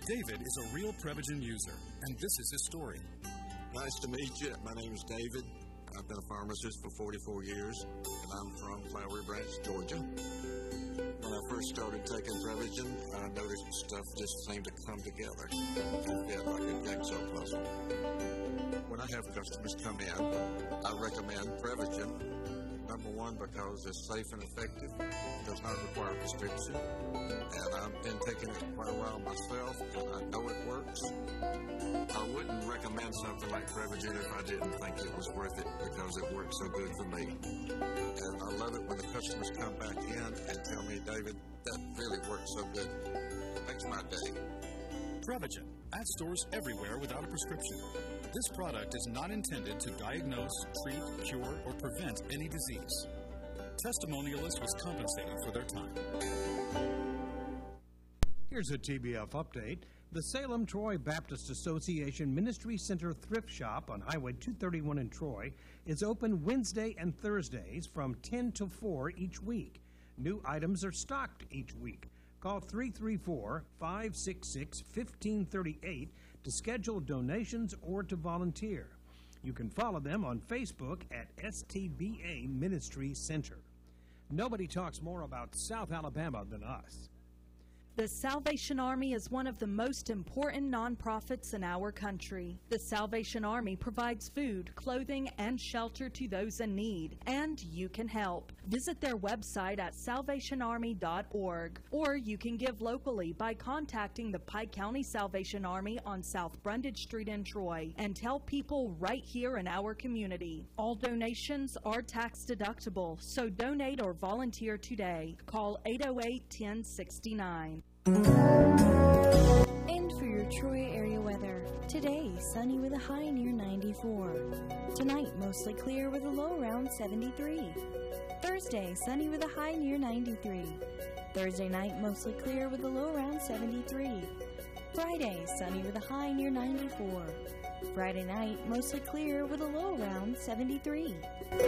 David is a real Prevagen user, and this is his story. Nice to meet you. My name is David. I've been a pharmacist for 44 years, and I'm from Flowery Branch, Georgia. When I first started taking Prevagen, I noticed stuff just seemed to come together and fit like a jigsaw puzzle. When I have customers come in, I recommend Prevagen. Number one, because it's safe and effective, does not require a prescription, and I've been taking it quite a while myself, and I know it works. I wouldn't recommend something like Prevagen if I didn't think it was worth it, because it works so good for me. And I love it when the customers come back in and tell me, David, that really works so good. Makes my day. Prevagen, at stores everywhere without a prescription. This product is not intended to diagnose, treat, cure, or prevent any disease. Testimonialists was compensated for their time. Here's a TBF update. The Salem-Troy Baptist Association Ministry Center Thrift Shop on Highway 231 in Troy is open Wednesday and Thursdays from 10 to 4 each week. New items are stocked each week. Call 334-566-1538 to schedule donations or to volunteer. You can follow them on Facebook at STBA Ministry Center. Nobody talks more about South Alabama than us. The Salvation Army is one of the most important nonprofits in our country. The Salvation Army provides food, clothing, and shelter to those in need, and you can help. Visit their website at salvationarmy.org, or you can give locally by contacting the Pike County Salvation Army on South Brundage Street in Troy, and tell people right here in our community. All donations are tax deductible, so donate or volunteer today. Call 808-1069. And for your Troy area weather, today sunny with a high near 94. Tonight mostly clear with a low around 73. Thursday sunny with a high near 93. Thursday night mostly clear with a low around 73. Friday sunny with a high near 94. Friday night mostly clear with a low around 73.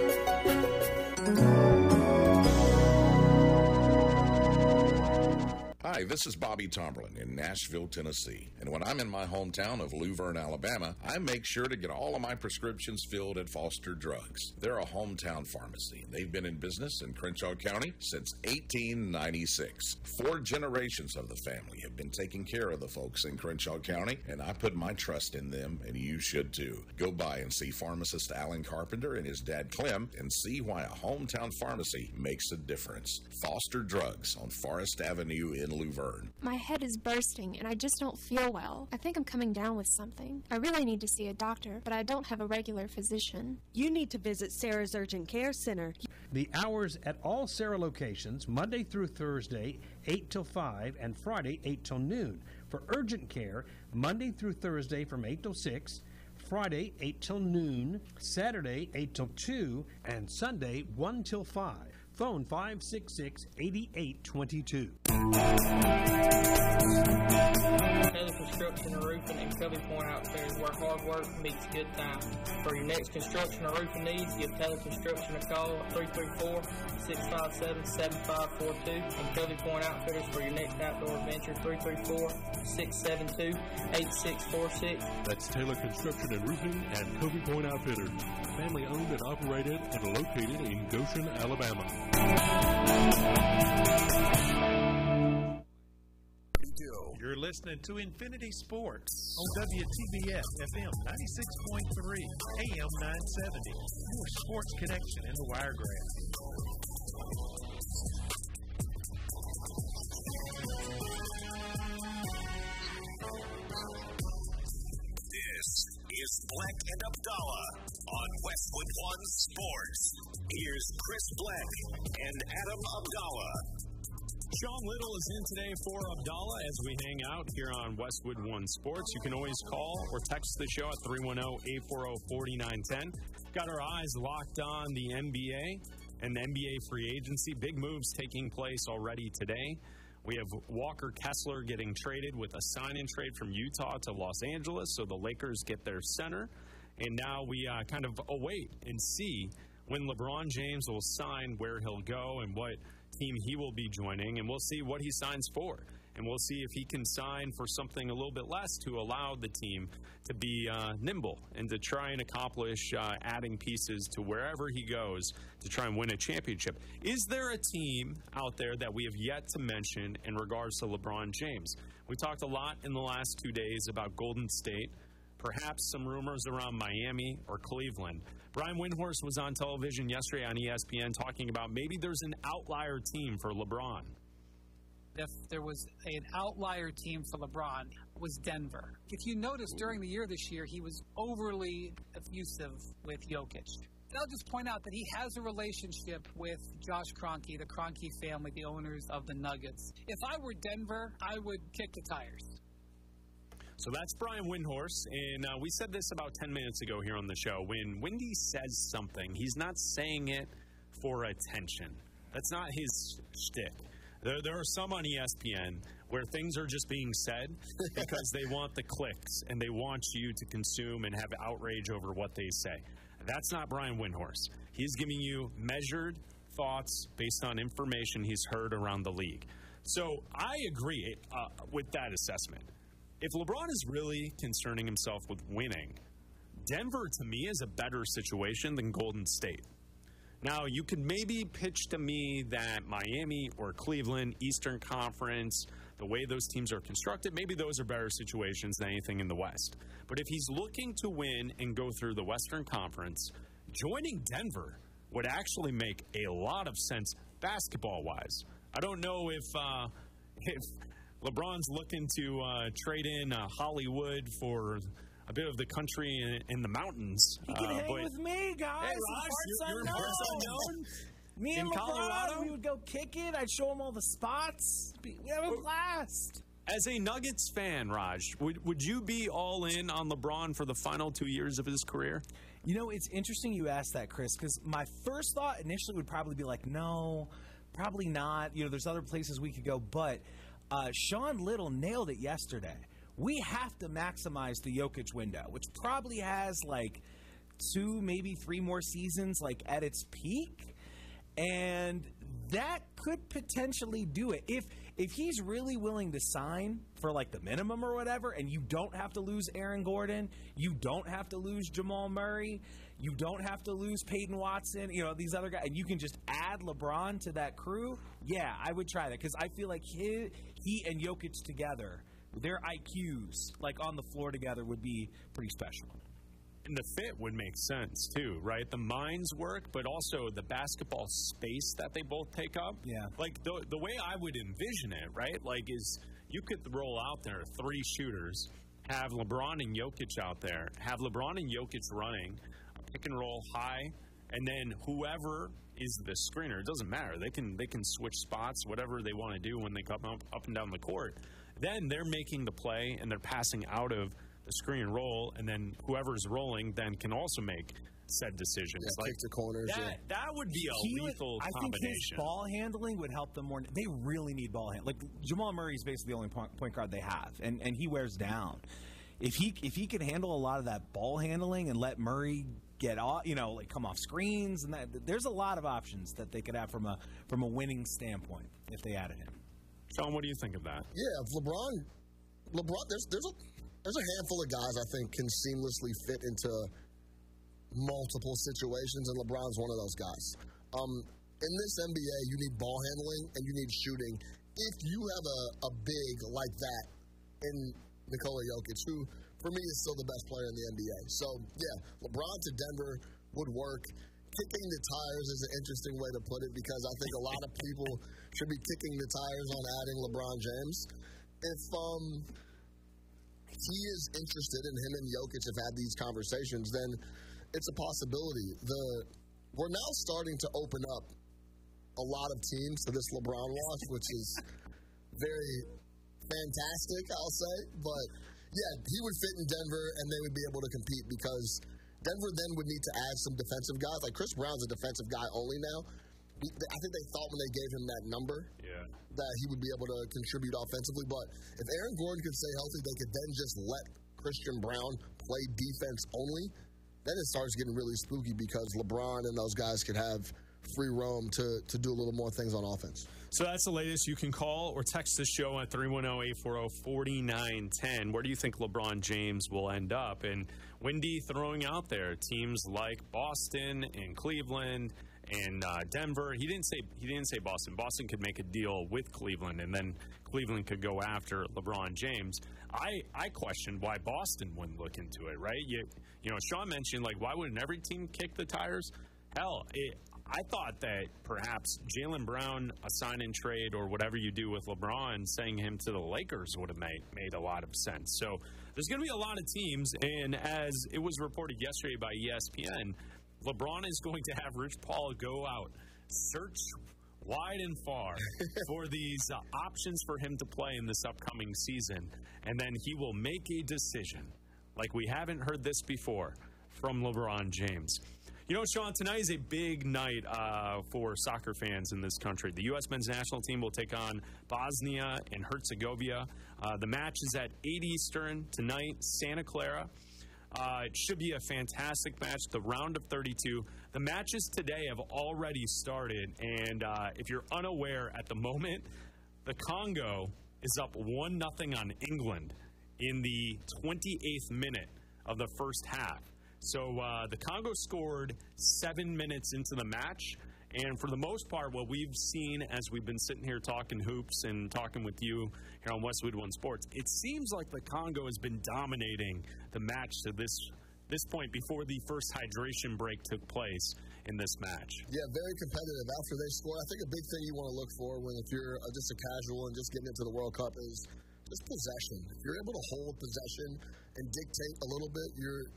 Hi, this is Bobby Tomberlin in Nashville, Tennessee. And when I'm in my hometown of Luverne, Alabama, I make sure to get all of my prescriptions filled at Foster Drugs. They're a hometown pharmacy. They've been in business in Crenshaw County since 1896. 4 generations of the family have been taking care of the folks in Crenshaw County, and I put my trust in them, and you should too. Go by and see pharmacist Alan Carpenter and his dad Clem and see why a hometown pharmacy makes a difference. Foster Drugs on Forest Avenue in Luverne. My head is bursting and I just don't feel well. I think I'm coming down with something. I really need to see a doctor, but I don't have a regular physician. You need to visit Sarah's Urgent Care Center. The hours at all Sarah locations, Monday through Thursday, 8 till 5, and Friday, 8 till noon. For urgent care, Monday through Thursday from 8 till 6, Friday, 8 till noon, Saturday, 8 till 2, and Sunday, 1 till 5. Phone 566-8822. Taylor Construction and Roofing and Covey Point Outfitters, where hard work meets good time. For your next construction or roofing needs, give Taylor Construction a call at 334-657-7542. And Covey Point Outfitters for your next outdoor adventure, 334-672-8646. That's Taylor Construction and Roofing and Covey Point Outfitters. Family owned and operated and located in Goshen, Alabama. You're listening to Infinity Sports on WTBF FM 96.3 AM 970. Your sports connection in the Wiregrass. This is Black and Abdallah on Westwood One Sports. Here's Chris Black and Adam Abdallah. Sean Little is in today for Abdallah as we hang out here on Westwood One Sports. You can always call or text the show at 310-840-4910. Got our eyes locked on the NBA and the NBA free agency. Big moves taking place already today. We have Walker Kessler getting traded with a sign-in trade from Utah to Los Angeles, so the Lakers get their center. And now we kind of await and see when LeBron James will sign, where he'll go and what team he will be joining, and we'll see what he signs for. and we'll see if he can sign for something a little bit less to allow the team to be nimble and to try and accomplish adding pieces to wherever he goes to try and win a championship. Is there a team out there that we have yet to mention in regards to LeBron James? We talked a lot in the last 2 days about Golden State, perhaps some rumors around Miami or Cleveland. Brian Windhorst was on television yesterday on ESPN talking about maybe there's an outlier team for LeBron. If there was an outlier team for LeBron, it was Denver. If you notice during the year this year, he was overly effusive with Jokic. And I'll just point out that he has a relationship with Josh Kroenke, the Kroenke family, the owners of the Nuggets. If I were Denver, I would kick the tires. So that's Brian Windhorst, and we said this about 10 minutes ago here on the show. When Windy says something, he's not saying it for attention. That's not his shtick. There are some on ESPN where things are just being said because they want the clicks and they want you to consume and have outrage over what they say. That's not Brian Windhorst. He's giving you measured thoughts based on information he's heard around the league. So I agree with that assessment. If LeBron is really concerning himself with winning, Denver, to me, is a better situation than Golden State. Now, you could maybe pitch to me that Miami or Cleveland, Eastern Conference, the way those teams are constructed, maybe those are better situations than anything in the West. But if he's looking to win and go through the Western Conference, joining Denver would actually make a lot of sense basketball-wise. I don't know if LeBron's looking to trade in Hollywood for a bit of the country in the mountains. You can hang with me, guys. Hey, Raj, you're in parts unknown? Me and in LeBron, Colorado? we would go kick it. I'd show him all the spots. We have a blast. As a Nuggets fan, Raj, would you be all in on LeBron for the final 2 years of his career? You know, it's interesting you asked that, Chris, because my first thought initially would probably be like, no, probably not. You know, there's other places we could go, but Sean Little nailed it yesterday. We have to maximize the Jokic window, which probably has like 2, maybe 3 more seasons like at its peak. And that could potentially do it. If he's really willing to sign for like the minimum or whatever, and you don't have to lose Aaron Gordon, you don't have to lose Jamal Murray, you don't have to lose Peyton Watson, you know, these other guys, and you can just add LeBron to that crew, yeah, I would try that because I feel like he and Jokic together, their IQs, like on the floor together, would be pretty special. And the fit would make sense, too, right? The minds work, but also the basketball space that they both take up. Yeah. Like, the way I would envision it, right, like, is you could roll out there 3 shooters, have LeBron and Jokic out there, have LeBron and Jokic running, a pick and roll high, and then whoever is the screener, it doesn't matter. They can switch spots, whatever they want to do when they come up and down the court. Then they're making the play, and they're passing out of the screen and roll, and then whoever's rolling then can also make said decisions. Yeah, like kick to corners. That would be a lethal I combination. think his ball handling would help them more. They really need ball handling. Like Jamal Murray is basically the only point guard they have, and he wears down. If he could handle a lot of that ball handling and let Murray get off, you know, like come off screens, and that, there's a lot of options that they could have from a winning standpoint if they added him. Sean, what do you think of that? Yeah, if LeBron, there's a handful of guys I think can seamlessly fit into multiple situations, and LeBron's one of those guys. In this NBA, you need ball handling and you need shooting. If you have a big like that in Nikola Jokic, who for me is still the best player in the NBA. So, yeah, LeBron to Denver would work. Kicking the tires is an interesting way to put it because I think a lot of people should be kicking the tires on adding LeBron James. If he is interested and him and Jokic have had these conversations, then it's a possibility. We're now starting to open up a lot of teams to this LeBron wash, which is very fantastic, I'll say. But, yeah, he would fit in Denver and they would be able to compete because Denver then would need to add some defensive guys. Like Chris Brown's a defensive guy only now. I think they thought when they gave him that number that he would be able to contribute offensively. But if Aaron Gordon could stay healthy, they could then just let Christian Brown play defense only. Then it starts getting really spooky because LeBron and those guys could have free roam to do a little more things on offense. So that's the latest. You can call or text the show at 310-840-4910. Where do you think LeBron James will end up? And Wendy throwing out there teams like Boston and Cleveland and Denver. He didn't say Boston. Boston could make a deal with Cleveland, and then Cleveland could go after LeBron James. I questioned why Boston wouldn't look into it, right? You know, Sean mentioned, like, why wouldn't every team kick the tires? Hell, I thought that perhaps Jaylen Brown, a sign-in trade or whatever you do with LeBron, sending him to the Lakers would have made a lot of sense. So there's going to be a lot of teams, and as it was reported yesterday by ESPN, LeBron is going to have Rich Paul go out, search wide and far for these options for him to play in this upcoming season, and then he will make a decision like we haven't heard this before from LeBron James. You know, Sean, tonight is a big night for soccer fans in this country. The U.S. men's national team will take on Bosnia and Herzegovina. The match is at 8 Eastern tonight, Santa Clara. It should be a fantastic match, the round of 32. The matches today have already started, and if you're unaware at the moment, the Congo is up 1-0 on England in the 28th minute of the first half. So the Congo scored 7 minutes into the match, and for the most part, what we've seen as we've been sitting here talking hoops and talking with you here on Westwood One Sports, it seems like the Congo has been dominating the match to this point before the first hydration break took place in this match. Yeah, very competitive after they score. I think a big thing you want to look for if you're just a casual and just getting into the World Cup is just possession. If you're able to hold possession and dictate a little bit, you're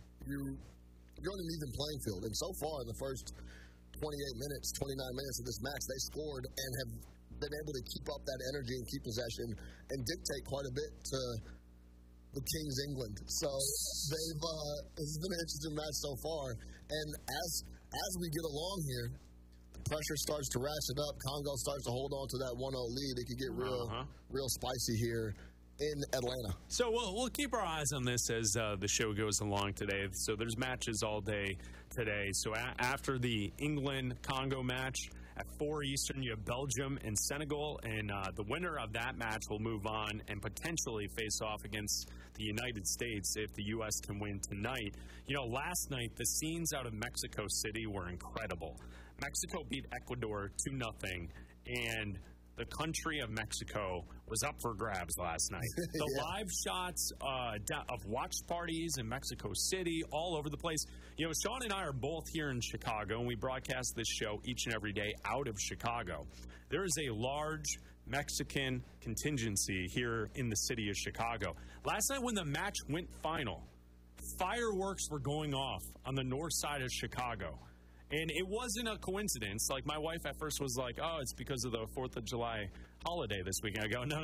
on an even playing field. And so far in the first 29 minutes of this match, they scored and have been able to keep up that energy and keep possession and dictate quite a bit to the Kings England. So this has been an interesting match so far. And as we get along here, the pressure starts to ratchet up. Congo starts to hold on to that 1-0 lead. It could get real spicy here in Atlanta. So we'll keep our eyes on this as the show goes along today. So there's matches all day today. So after the England-Congo match at 4 Eastern, you have Belgium and Senegal, and the winner of that match will move on and potentially face off against the United States if the U.S. can win tonight. You know, last night, the scenes out of Mexico City were incredible. Mexico beat Ecuador 2-0, and the country of Mexico was up for grabs last night. The live shots of watch parties in Mexico City, all over the place. You know, Sean and I are both here in Chicago, and we broadcast this show each and every day out of Chicago. There is a large Mexican contingency here in the city of Chicago. Last night when the match went final, fireworks were going off on the north side of Chicago. And it wasn't a coincidence. Like, my wife at first was like, oh, it's because of the 4th of July holiday this weekend. I go, no.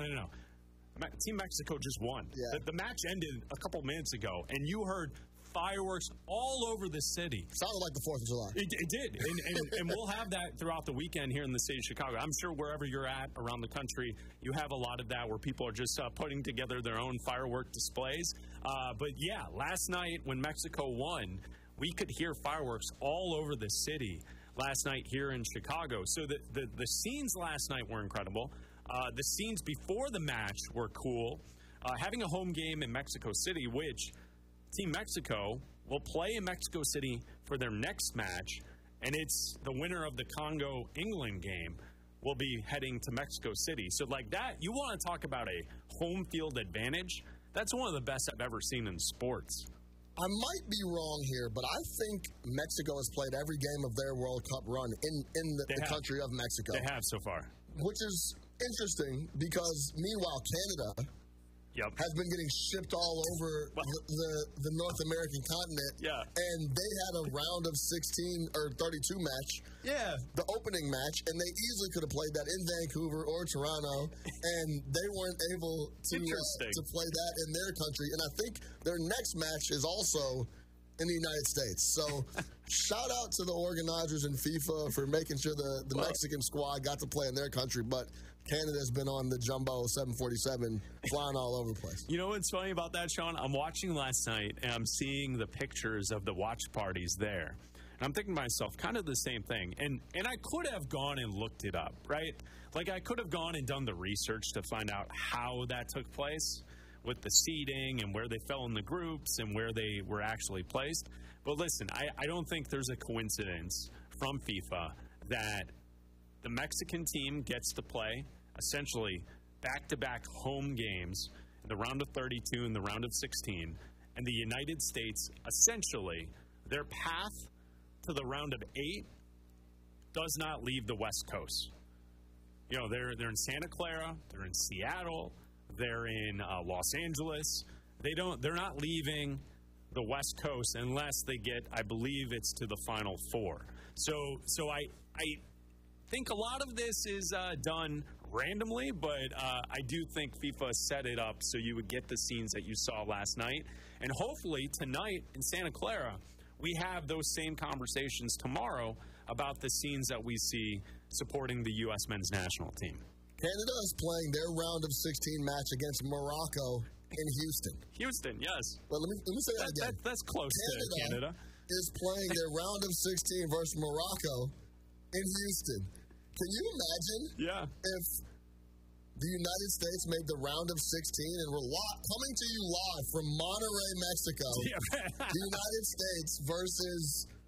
Team Mexico just won. Yeah. The match ended a couple minutes ago, and you heard fireworks all over the city. Sounded like the 4th of July. It did. And we'll have that throughout the weekend here in the city of Chicago. I'm sure wherever you're at around the country, you have a lot of that where people are just putting together their own firework displays. But, yeah, last night when Mexico won, we could hear fireworks all over the city last night here in Chicago. So the scenes last night were incredible. The scenes before the match were cool. Having a home game in Mexico City, which Team Mexico will play in Mexico City for their next match, and it's the winner of the Congo-England game will be heading to Mexico City. So like that, you want to talk about a home field advantage? That's one of the best I've ever seen in sports. I might be wrong here, but I think Mexico has played every game of their World Cup run in the country of Mexico. They have so far. Which is interesting because, meanwhile, Canada has been getting shipped all over the North American continent. Yeah. And they had a round of 16 or 32 match. Yeah. The opening match, and they easily could have played that in Vancouver or Toronto, and they weren't able to play that in their country. And I think their next match is also in the United States. So shout out to the organizers in FIFA for making sure the Mexican squad got to play in their country, but Canada's been on the jumbo 747 flying all over the place. You know what's funny about that, Sean? I'm watching last night, and I'm seeing the pictures of the watch parties there. And I'm thinking to myself, kind of the same thing. And I could have gone and looked it up, right? Like, I could have gone and done the research to find out how that took place with the seeding and where they fell in the groups and where they were actually placed. But listen, I don't think there's a coincidence from FIFA that the Mexican team gets to play essentially back-to-back home games in the round of 32 and the round of 16, and the United States, essentially, their path to the round of 8 does not leave the West Coast. You know, they're in Santa Clara, they're in Seattle, they're in Los Angeles. They're not leaving the West Coast unless they get, I believe it's to the Final Four. So I think a lot of this is done randomly, but I do think FIFA set it up so you would get the scenes that you saw last night. And hopefully tonight in Santa Clara, we have those same conversations tomorrow about the scenes that we see supporting the U.S. men's national team. Canada is playing their round of 16 match against Morocco in Houston. Houston, yes. But let me say that again. That's close to Canada. Is playing their round of 16 versus Morocco in Houston. Can you imagine if the United States made the round of 16 and we're coming to you live from Monterrey, Mexico, the United States versus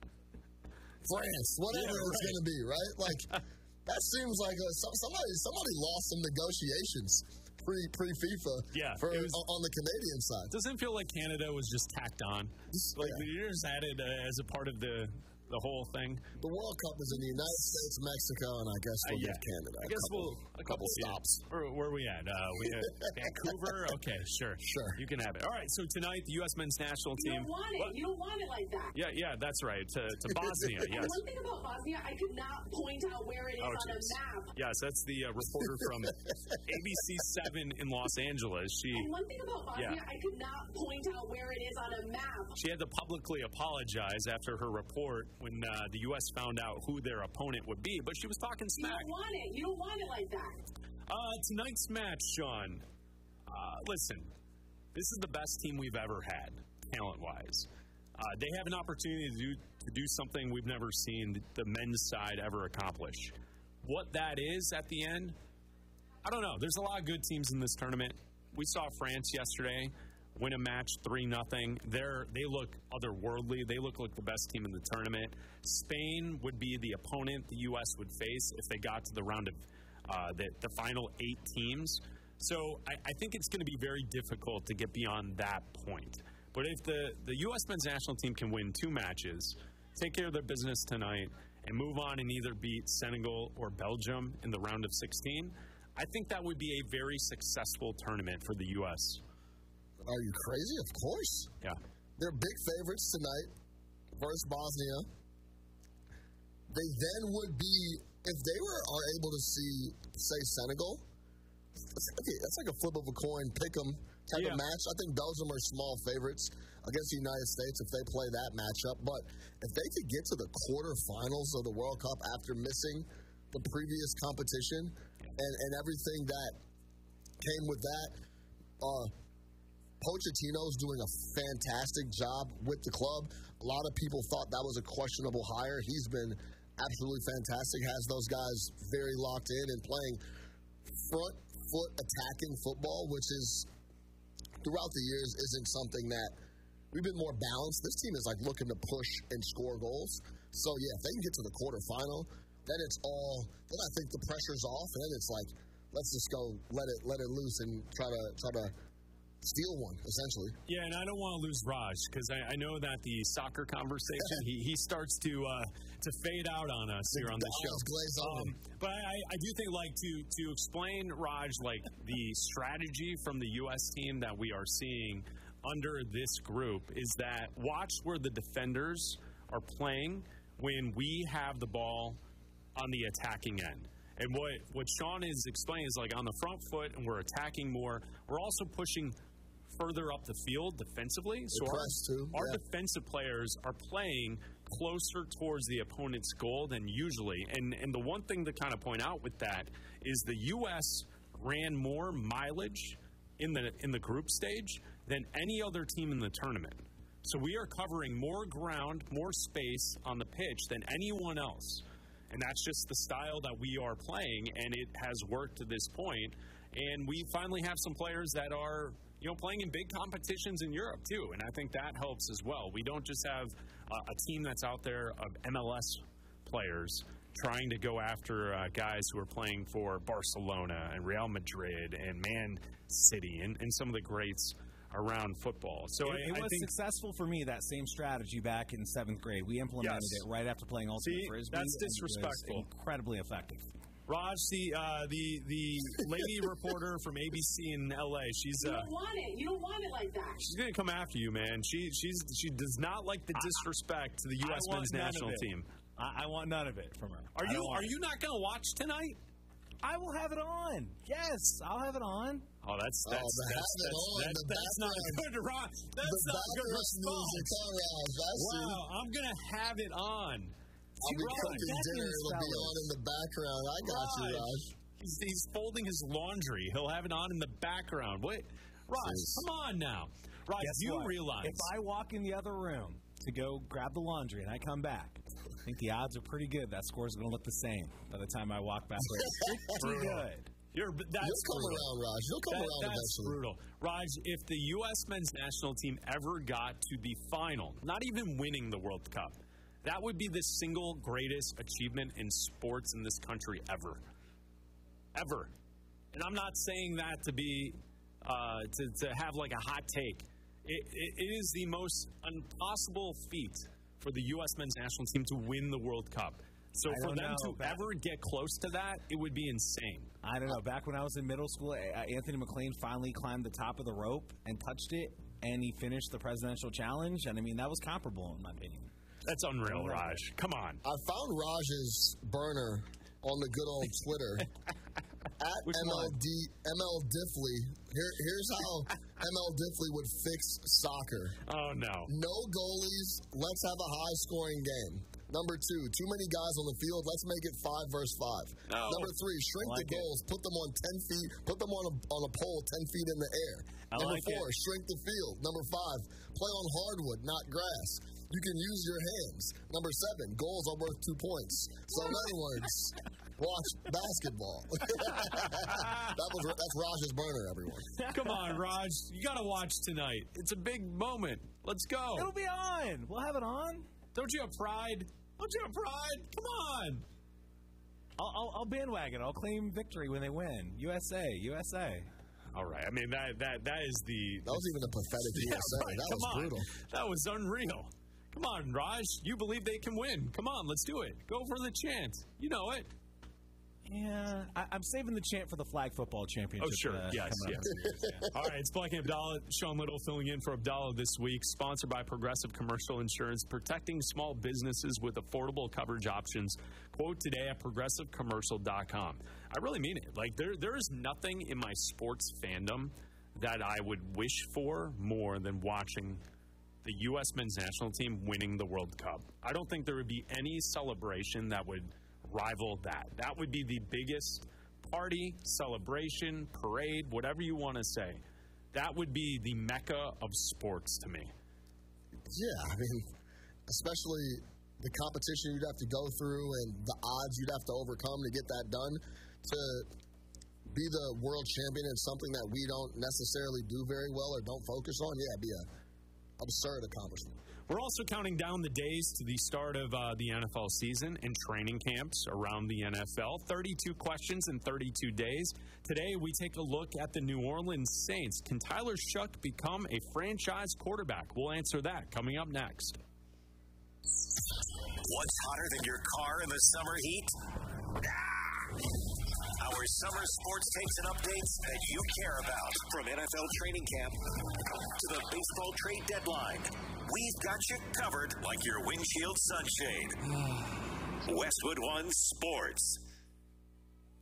France, whatever it's going to be, right? Like, that seems like somebody lost some negotiations pre-FIFA on the Canadian side. Doesn't feel like Canada was just tacked on. Like, you just added as a part of the whole thing. The World Cup is in the United States, Mexico, and I guess we'll get Canada. I guess a couple stops. Where are we at? We at Vancouver? Okay, sure. You can have it. All right, so tonight, the U.S. men's national team. You don't want it. You don't want it like that. Yeah, that's right. To Bosnia, yes. And one thing about Bosnia, I could not point out where it is on a map. Yes, that's the reporter from ABC 7 in Los Angeles. And one thing about Bosnia, I could not point out where it is on a map. She had to publicly apologize after her report when the U.S. found out who their opponent would be, but she was talking smack. You don't want it. You don't want it like that. Tonight's match, Sean, listen, this is the best team we've ever had, talent-wise. They have an opportunity to do something we've never seen the men's side ever accomplish. What that is at the end, I don't know. There's a lot of good teams in this tournament. We saw France yesterday win a match 3-0. They look otherworldly. They look like the best team in the tournament. Spain would be the opponent the U.S. would face if they got to the round of the final 8 teams. So I think it's going to be very difficult to get beyond that point. But if the U.S. men's national team can win 2 matches, take care of their business tonight, and move on and either beat Senegal or Belgium in the round of 16, I think that would be a very successful tournament for the U.S. Are you crazy? Of course. Yeah. They're big favorites tonight versus Bosnia. They then would be, if they are able to see, say, Senegal, that's like a flip of a coin, pick 'em type of match. I think Belgium are small favorites against the United States if they play that matchup. But if they could get to the quarterfinals of the World Cup after missing the previous competition and everything that came with that, Pochettino's doing a fantastic job with the club. A lot of people thought that was a questionable hire. He's been absolutely fantastic, has those guys very locked in and playing front foot attacking football, which is, throughout the years, isn't something that we've been more balanced. This team is like looking to push and score goals. So, yeah, if they can get to the quarterfinal, then then I think the pressure's off, and then it's like, let's just go let it loose and try to steal one, essentially. Yeah, and I don't want to lose Raj, because I know that the soccer conversation, he starts to fade out on us here on the show. But I do think, like, to explain, Raj, like, the strategy from the U.S. team that we are seeing under this group is that watch where the defenders are playing when we have the ball on the attacking end. And what Sean is explaining is, like, on the front foot, and we're attacking more, we're also pushing further up the field defensively. So our defensive players are playing closer towards the opponent's goal than usually. And the one thing to kind of point out with that is the U.S. ran more mileage in the group stage than any other team in the tournament. So we are covering more ground, more space on the pitch than anyone else. And that's just the style that we are playing, and it has worked to this point. And we finally have some players that are, playing in big competitions in Europe, too. And I think that helps as well. We don't just have a team that's out there of MLS players trying to go after guys who are playing for Barcelona and Real Madrid and Man City and some of the greats around football. So it was successful for me, that same strategy back in 7th grade. We implemented it right after playing Ultimate Frisbee. That's disrespectful. Incredibly effective. Raj, the lady reporter from ABC in LA, she's you don't want it. You don't want it like that. She's gonna come after you, man. She does not like the disrespect to the U.S. men's national team. I want none of it from her. Are you not gonna watch tonight? I will have it on. Yes, I'll have it on. Oh, that's not good, Raj. That's not good response. Wow, I'm gonna have it on. I'll be cooking dinner. It'll be on in the background. I got you, Raj. He's folding his laundry. He'll have it on in the background. Wait, Raj, come on now. Raj, you realize if I walk in the other room to go grab the laundry and I come back, I think the odds are pretty good that score's going to look the same by the time I walk back. Pretty good. You'll come around, Raj. You'll come around that's eventually. Brutal. Raj, if the U.S. men's national team ever got to the final, not even winning the World Cup, that would be the single greatest achievement in sports in this country ever. Ever. And I'm not saying that to be, to have like a hot take. It is the most impossible feat for the U.S. men's national team to win the World Cup. So for them to ever get close to that, it would be insane. I don't know. Back when I was in middle school, Anthony McLean finally climbed the top of the rope and touched it, and he finished the presidential challenge. And, I mean, that was comparable in my opinion. That's unreal, Raj. Come on. I found Raj's burner on the good old Twitter. At ML Diffley. Here's how ML Diffley would fix soccer. Oh, no. No goalies. Let's have a high-scoring game. Number 2, too many guys on the field. Let's make it 5 versus 5. No. Number 3, shrink the goals. Put them on 10 feet. Put them on a pole 10 feet in the air. Number 4, shrink the field. Number 5, play on hardwood, not grass. You can use your hands. Number 7, goals are worth 2 points. So in other words, watch basketball. That's Raj's burner, everyone. Come on, Raj. You got to watch tonight. It's a big moment. Let's go. It'll be on. We'll have it on. Don't you have pride? Don't you have pride? Come on. I'll bandwagon. I'll claim victory when they win. USA, USA. All right. I mean, that is the... That was even a pathetic USA. Right. That was brutal. That was unreal. Come on, Raj. You believe they can win. Come on, let's do it. Go for the chant. You know it. Yeah, I'm saving the chant for the flag football championship. Oh, sure. Yes. All right, it's Black and Abdallah. Sean Little filling in for Abdallah this week. Sponsored by Progressive Commercial Insurance, protecting small businesses with affordable coverage options. Quote today at progressivecommercial.com. I really mean it. Like, there is nothing in my sports fandom that I would wish for more than watching the U.S. men's national team winning the World Cup. I don't think there would be any celebration that would rival that. That would be the biggest party, celebration, parade, whatever you want to say. That would be the mecca of sports to me. Yeah, I mean, especially the competition you'd have to go through and the odds you'd have to overcome to get that done. To be the world champion in something that we don't necessarily do very well or don't focus on, yeah, it'd be an absurd accomplishment. We're also counting down the days to the start of the NFL season and training camps around the NFL. 32 questions in 32 days. Today, we take a look at the New Orleans Saints. Can Tyler Shough become a franchise quarterback? We'll answer that coming up next. What's hotter than your car in the summer heat? Our summer sports takes and updates that you care about. From NFL training camp to the baseball trade deadline, we've got you covered like your windshield sunshade. Westwood One Sports.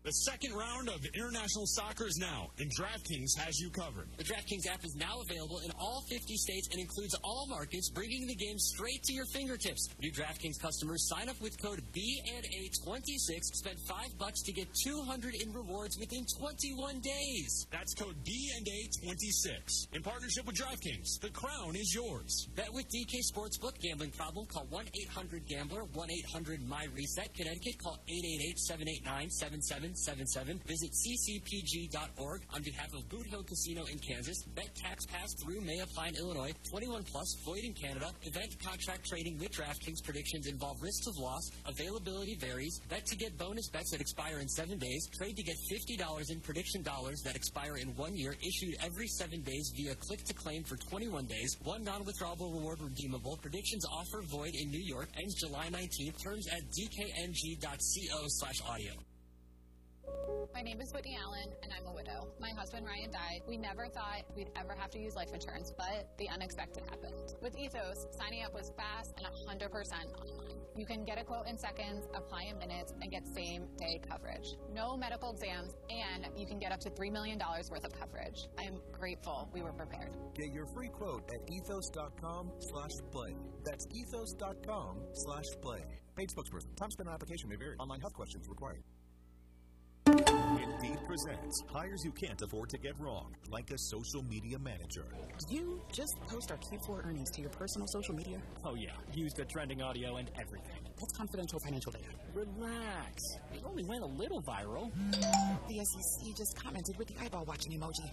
The second round of international soccer is now, and DraftKings has you covered. The DraftKings app is now available in all 50 states and includes all markets, bringing the game straight to your fingertips. New DraftKings customers sign up with code BNA26, spend $5 to get $200 in rewards within 21 days. That's code BNA26. In partnership with DraftKings, the crown is yours. Bet with DK Sportsbook. Gambling problem? Call 1-800-GAMBLER, 1-800-MY-RESET. Connecticut, call 888-789-7777. Visit ccpg.org. On behalf of Boot Hill Casino in Kansas, bet tax pass through may apply in Illinois. 21 plus, void in Canada. Event contract trading with DraftKings. Predictions involve risks of loss. Availability varies. Bet to get bonus bets that expire in 7 days. Trade to get $50 in prediction dollars that expire in 1 year. Issued every 7 days via click to claim for 21 days. One non-withdrawable reward redeemable. Predictions offer void in New York. Ends July 19th. Terms at dkng.co/audio. My name is Whitney Allen, and I'm a widow. My husband, Ryan, died. We never thought we'd ever have to use life insurance, but the unexpected happened. With Ethos, signing up was fast and 100% online. You can get a quote in seconds, apply in minutes, and get same-day coverage. No medical exams, and you can get up to $3 million worth of coverage. I'm grateful we were prepared. Get your free quote at ethos.com/play. That's ethos.com/play. Paid spokesperson. Time spent on application may vary. Online health questions required. Indeed presents hires you can't afford to get wrong, like a social media manager. Did you just post our Q4 earnings to your personal social media? Oh yeah, used the trending audio and everything. That's confidential financial data. Relax. It only went a little viral. The SEC just commented with the eyeball watching emoji.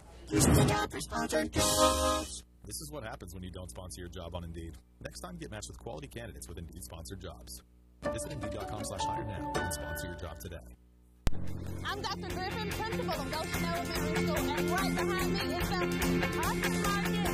This is what happens when you don't sponsor your job on Indeed. Next time, get matched with quality candidates with Indeed sponsored jobs. Visit Indeed.com/hire now and sponsor your job today. I'm Dr. Griffin, principal of Goshen Elementary School, and right behind me is the Market